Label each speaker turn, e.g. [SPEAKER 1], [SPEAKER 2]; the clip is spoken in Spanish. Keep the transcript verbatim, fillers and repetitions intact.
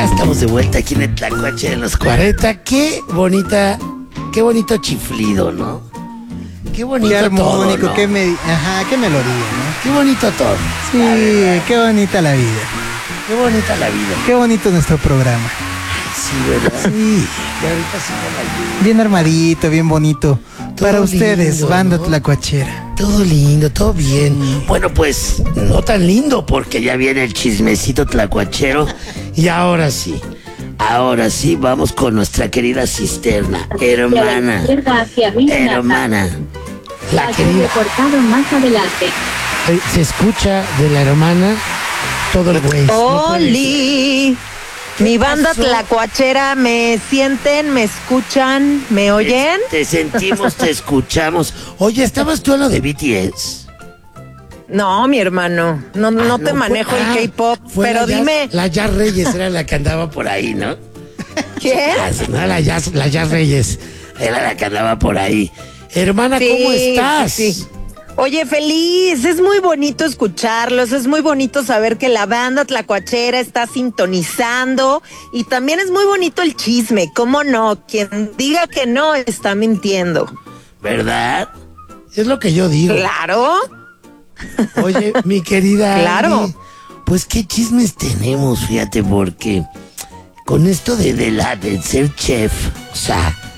[SPEAKER 1] Ya estamos de vuelta aquí en el Tlacuache de los cuarenta. Qué bonita, qué bonito chiflido, ¿no? Qué bonito
[SPEAKER 2] Qué armónico,
[SPEAKER 1] todo, ¿no?
[SPEAKER 2] qué, me, ajá, qué melodía, ¿no?
[SPEAKER 1] Qué bonito todo.
[SPEAKER 2] Sí, qué bonita la vida.
[SPEAKER 1] Qué bonita la vida.
[SPEAKER 2] Qué bonito nuestro programa.
[SPEAKER 1] Sí, ¿verdad?
[SPEAKER 2] Sí,
[SPEAKER 1] Y ahorita sí con la lluvia.
[SPEAKER 2] bien armadito, bien bonito.
[SPEAKER 1] Todo
[SPEAKER 2] Para ustedes,
[SPEAKER 1] lindo,
[SPEAKER 2] banda
[SPEAKER 1] ¿no?
[SPEAKER 2] tlacuachera.
[SPEAKER 1] Todo lindo, todo bien. Bueno, pues no tan lindo porque ya viene el chismecito tlacuachero. Y ahora sí, ahora sí vamos con nuestra querida cisterna, hermana, hermana, la querida.
[SPEAKER 3] Reportado más adelante.
[SPEAKER 1] Eh, Se escucha de la hermana todo el güey. No puede ser.
[SPEAKER 4] ¡Oli! Mi banda
[SPEAKER 1] pasó?
[SPEAKER 4] tlacuachera, ¿me sienten, me escuchan, me oyen?
[SPEAKER 1] Te sentimos, te escuchamos. Oye, ¿estabas tú a lo de B T S?
[SPEAKER 4] No, mi hermano, no, no
[SPEAKER 1] Ah,
[SPEAKER 4] te
[SPEAKER 1] fue-
[SPEAKER 4] manejo
[SPEAKER 1] ah,
[SPEAKER 4] el K-pop,
[SPEAKER 1] fue
[SPEAKER 4] pero
[SPEAKER 1] la Jazz-
[SPEAKER 4] dime,
[SPEAKER 1] La Jazz Reyes era la que andaba por ahí, ¿no?
[SPEAKER 4] ¿quién?
[SPEAKER 1] Jazz, no, la Jazz, la Jazz Reyes era la que andaba por ahí. Hermana,
[SPEAKER 4] Sí,
[SPEAKER 1] ¿cómo estás?
[SPEAKER 4] sí, sí. Oye, feliz, es muy bonito escucharlos, es muy bonito saber que la banda tlacuachera está sintonizando y también es muy bonito el chisme, ¿cómo no? Quien diga que no está mintiendo.
[SPEAKER 1] ¿Verdad? Es lo que yo digo.
[SPEAKER 4] Claro.
[SPEAKER 1] Oye, mi querida
[SPEAKER 4] Claro.
[SPEAKER 1] Andy, pues qué chismes tenemos, fíjate, porque con esto de, de la de ser chef, o sea,